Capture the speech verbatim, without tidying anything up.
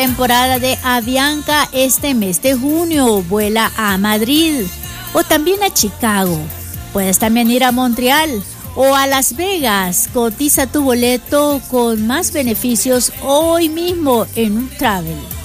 Temporada de Avianca este mes de junio. Vuela a Madrid o también a Chicago. Puedes también ir a Montreal o a Las Vegas. Cotiza tu boleto con más beneficios hoy mismo en un Travel.